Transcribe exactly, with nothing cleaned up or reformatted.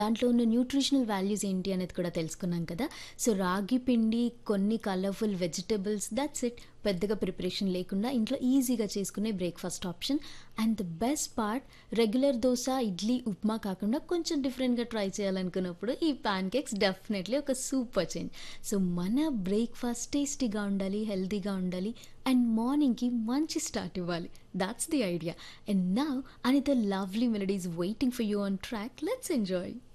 దాంట్లో ఉన్న nutritional values ఏంటి అనేది కూడా తెలుసుకున్నాం కదా! సో, రాగి పిండి, కొన్ని కలర్‌ఫుల్ వెజిటబుల్స్ దట్స్ ఇట్. పెద్దగా ప్రిపరేషన్ లేకుండా ఇంట్లో ఈజీగా చేసుకునే breakfast option. And the best part regular dosa, idli, upma కాకుండా కొంచెం డిఫరెంట్‌గా ట్రై చేయాలనుకున్నప్పుడు ఈ పాన్ కేక్స్ డెఫినెట్‌లీ ఒక సూపర్ చేంజ్. సో, మన బ్రేక్‌ఫాస్ట్ టేస్టీగా ఉండాలి, హెల్తీగా ఉండాలి అండ్ మార్నింగ్‌కి మంచి స్టార్ట్ ఇవ్వాలి. That's the idea. And now another lovely melody is waiting for you on track. Let's enjoy.